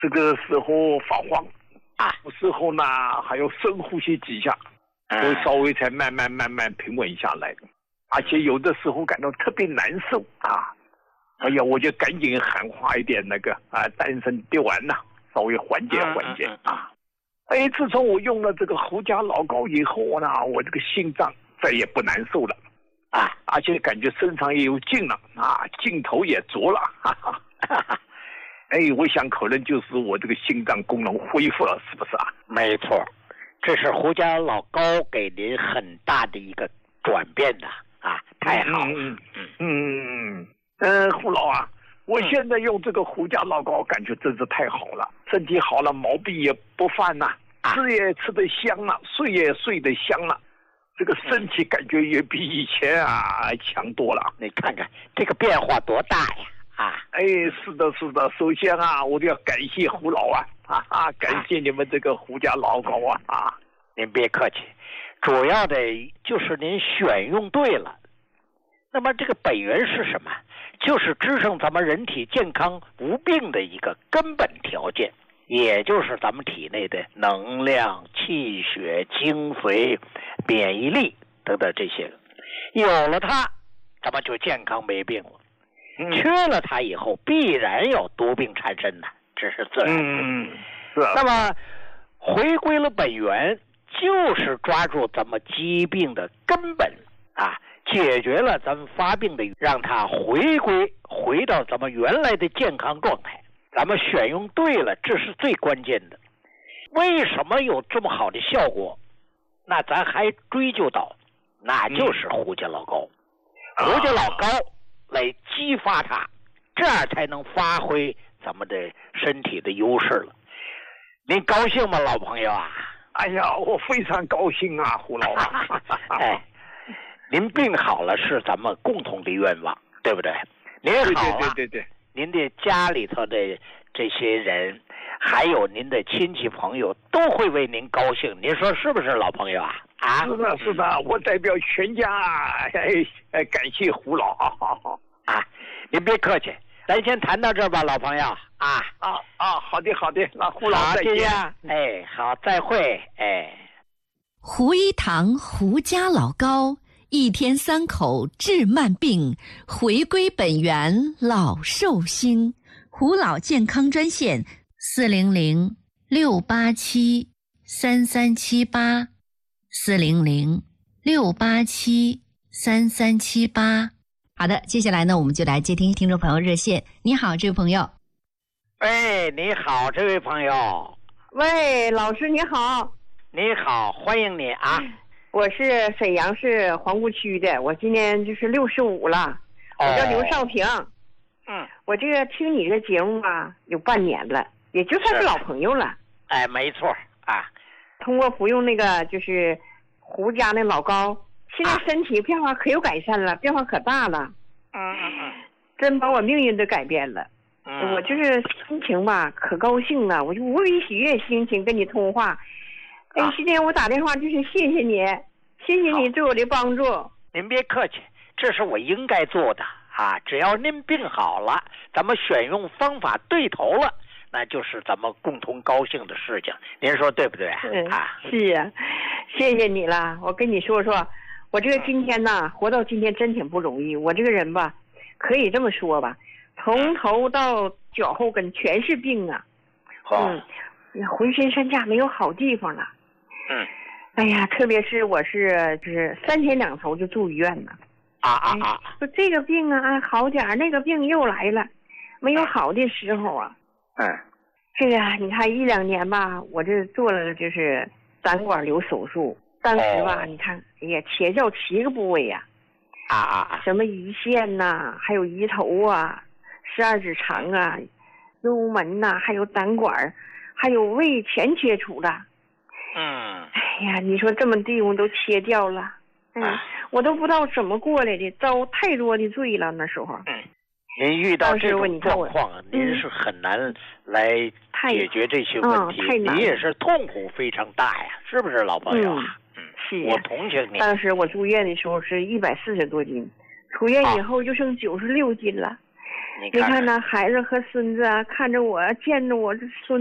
这个时候发慌啊，时候呢还要深呼吸几下，都稍微才慢慢平稳下来。而且有的时候感到特别难受啊，哎呀，我就赶紧喊话一点那个丹参滴丸呐，稍微缓解啊。哎，自从我用了这个胡家老膏以后呢，我这个心脏再也不难受了啊，而且感觉身上也有劲了啊，劲头也足了，哈哈哈哈。哎，我想可能就是我这个心脏功能恢复了，是不是啊？ 没错，这是胡家老膏给您很大的一个转变的啊，太好了。 胡老啊，我现在用这个胡家老膏，感觉真是太好了，身体好了，毛病也不犯了，吃也吃得香了，睡也睡得香了，这个身体感觉也比以前强多了。 你看看这个变化多大呀！ 哎，是的。首先我都要感谢胡老感谢你们这个胡家老膏啊。 您别客气，主要的就是您选用对了。那么这个本源是什么？就是支撑咱们人体健康无病的一个根本条件，也就是咱们体内的能量、气血、精髓、免疫力等等这些。有了它，咱们就健康没病了。缺了它以后，必然有毒病缠身的，这是自然的。那么回归了本源，就是抓住咱们疾病的根本解决了咱们发病的，让它回到咱们原来的健康状态。咱们选用对了，这是最关键的。为什么有这么好的效果？那咱还追究到，那就是胡家老膏。胡家老膏来激发它，这样才能发挥咱们的身体的优势了。您高兴吗，老朋友啊？ 哎呀，我非常高兴啊，胡老哎，您病好了是咱们共同的愿望，对不对？您好了， 对， 您的家里头的这些人，还有您的亲戚朋友，都会为您高兴。您说是不是，老朋友啊？ 是的，我代表全家感谢胡老您别客气，咱先谈到这儿吧，老朋友好的，那胡老再见。 好，再会。 胡一堂胡家老膏，一天3口治慢病，回归本源老寿星。胡老健康专线400-687-3378，400-687-3378。好的，接下来呢，我们就来接听众朋友热线。你好，这位朋友。 你好，这位朋友。 喂，老师你好。 你好，欢迎你啊。 我是沈阳市皇姑区的，我今年就是65了，我叫刘少平。我这个听你这个节目有半年了，也就算是老朋友了。 没错通过服用那个就是胡家那老膏，现在身体变化可有改善了，变化可大了。真把我命运都改变了。我就是心情可高兴了，我就无比喜悦心情跟你通话。今天我打电话就是谢谢你对我的帮助。 您别客气，这是我应该做的只要您病好了，咱们选用方法对头了，那就是咱们共同高兴的事情。您说对不对是啊，谢谢你了。我跟你说说，我这个今天活到今天真挺不容易。我这个人可以这么说吧，从头到脚后跟全是病浑身上下没有好地方了。哎呀，特别是我就是3天2头就住医院了。说这个病好点儿，那个病又来了，没有好的时候这个你看1-2年我这做了就是胆管瘤手术，当时你看切掉7个部位什么胰腺还有胰头12指肠幽门还有胆管，还有胃全切除了。哎呀，你说这么地方都切掉了，我都不知道怎么过来的，遭太多的罪了那时候。 您遇到这种状况您是很难来解决这些问题，你也是痛苦非常大呀，是不是老朋友是我同情你。 当时我住院的时候是140多斤，出院以后就剩96斤了。 你看那孩子和孙子啊，看着我，见着我这孙。